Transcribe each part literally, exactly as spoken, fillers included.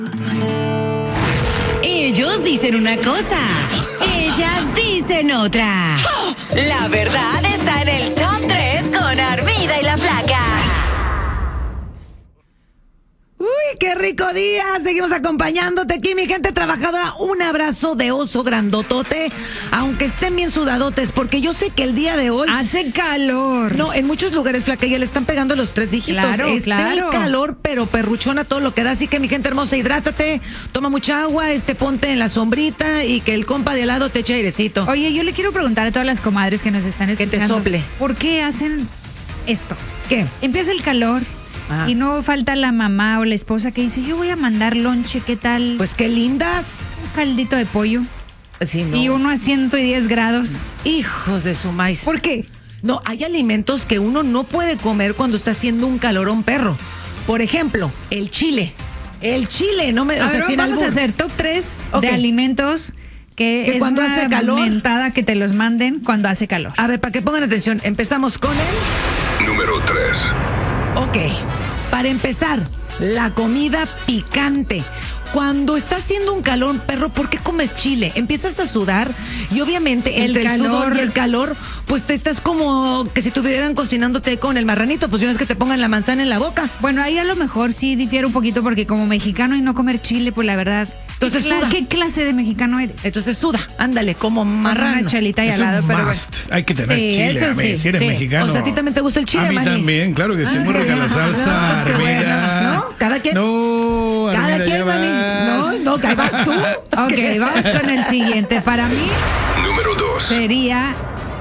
Ellos dicen una cosa, ellas dicen otra. La verdad está en el top tres con Armida y la Flaca. Uy, qué rico día. Seguimos acompañándote aquí, mi gente trabajadora. Un abrazo de oso grandotote, aunque estén bien sudadotes, porque yo sé que el día de hoy hace calor. No, en muchos lugares, Flaca, ya le están pegando los tres dígitos. Claro, Está claro. el calor, pero perruchona todo lo que da. Así que, mi gente hermosa, hidrátate, toma mucha agua, este ponte en la sombrita y que el compa de al lado te eche airecito. Oye, yo le quiero preguntar a todas las comadres que nos están escuchando. Que te sople. ¿Por qué hacen esto? ¿Qué? Empieza el calor. Ajá. Y no falta la mamá o la esposa que dice, yo voy a mandar lonche, ¿qué tal? Pues qué lindas. Un caldito de pollo. Sí, no. Y uno a ciento diez grados. Hijos de su maíz. ¿Por qué? No, hay alimentos que uno no puede comer cuando está haciendo un calorón perro. Por ejemplo, el chile. El chile, no me... A o sea, ver, sin vamos albur. a hacer top tres Ok. de alimentos que, Que es cuando una hace calor. mentada que te los manden cuando hace calor. A ver, para que pongan atención, empezamos con el... Número tres. Ok, para empezar, la comida picante. Cuando está haciendo un calor, perro, ¿por qué comes chile? Empiezas a sudar y obviamente El entre el, sudor calor. y el calor, pues te estás como que si estuvieran cocinándote con el marranito, pues una vez que te pongan la manzana en la boca. Bueno, ahí a lo mejor sí difiere un poquito porque como mexicano y no comer chile, pues la verdad. Entonces ¿qué, cla- suda. ¿Qué clase de mexicano eres? Entonces suda, ándale, como marrano. Una chelita y Es al lado, un pero must. Hay que tener Sí, chile, eso a mí, sí, si eres sí. mexicano. O sea, ¿a ti también te gusta el chile, A mí Manny? también, claro que sí. Muy rica la salsa, Ah, pues qué bueno, Armida. ¿no? Cada quien- No, Cada Armida, quien, ya Manny. No, vas. no, que vas tú. Ok, vamos con el siguiente. Para mí Número dos. sería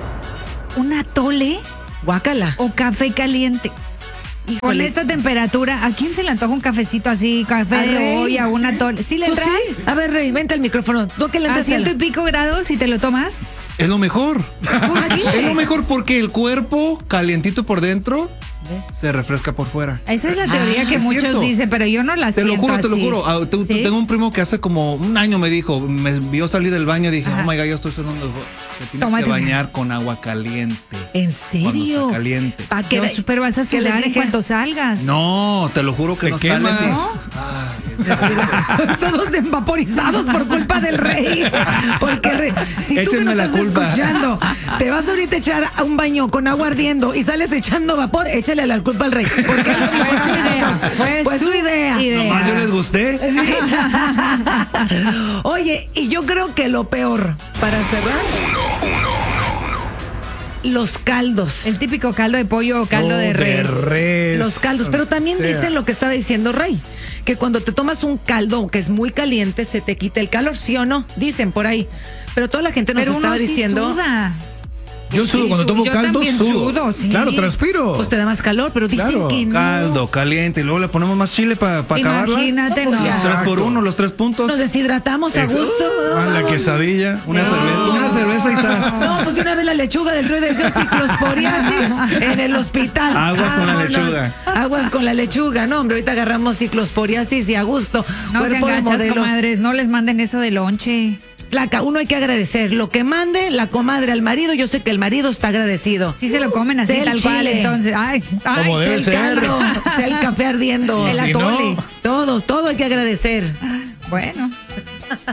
un atole Guácala. o café caliente. Con Híjole. esta temperatura, ¿a quién se le antoja un cafecito así, café ¿Al de Rey? olla, un atole? ¿Sí le ¿Tú traes? sí? A ver, Rey, vente al micrófono. ¿Tú qué le A entras ciento y pico grados y te lo tomas. Es lo mejor. Aquí. Es lo mejor porque el cuerpo, calientito por dentro, se refresca por fuera. Esa es la teoría Ah, que es muchos cierto. dicen, pero yo no la Te lo siento juro, te lo así. juro. Ah, te- ¿Sí? Tengo un primo que hace como un año me dijo, me vio salir del baño y dije, Ajá. oh my God, yo estoy sudando. Te tienes Tómate que una. bañar con agua caliente. ¿En Cuando serio? está caliente. ¿Pa' qué? Yo, pero vas a ¿Qué les sudar en dije? cuanto salgas. No, te lo juro que Te no quemas. sales. y- ¿No? Ay, Todos vaporizados por culpa del Rey. Porque Rey, si tú que Échenme no la estás culpa. escuchando, te vas ahorita a echar a un baño con agua ardiendo y sales echando vapor, échale la culpa al Rey. Porque él lo dijo, Fue su idea. Fue Fue su idea. nomás yo les gusté. Oye, y yo creo que lo peor, para cerrar, los caldos. El típico caldo de pollo o caldo Oh, de res. res. Los caldos, pero también Sea. dicen lo que estaba diciendo Rey, que cuando te tomas un caldo que es muy caliente se te quita el calor, ¿sí o no? Dicen por ahí. Pero toda la gente nos Pero estaba uno sí diciendo, suda. Yo sudo Sí, cuando tomo yo caldo, también sudo. sudo, sí. Claro, transpiro. pues te da más calor, pero dicen Claro, que no. Caldo, caliente, y luego le ponemos más chile para acabarla. Imagínate, No, no. pues ya. Los tres por uno, los tres puntos. Nos deshidratamos a Exacto. gusto. ¿no? Ah, la Vamos. quesadilla. Una cerveza, una cerveza y sas. No, pues de una vez la lechuga del Rey de Dios, ciclosporiasis en el hospital. Aguas con la Vámonos. lechuga. Aguas con la lechuga, no, hombre, ahorita agarramos ciclosporiasis y a gusto. No sean Cuerpo de gachas, modelos. comadres. No les manden eso de lonche. Placa, uno hay que agradecer. Lo que mande la comadre al marido, yo sé que el marido está agradecido. Sí se lo comen así, Sea el tal cual. chile. Entonces, ay, ay. Como debe El ser. caldo, sea el café ardiendo. El Si atole. no- Todo, todo hay que agradecer. Bueno.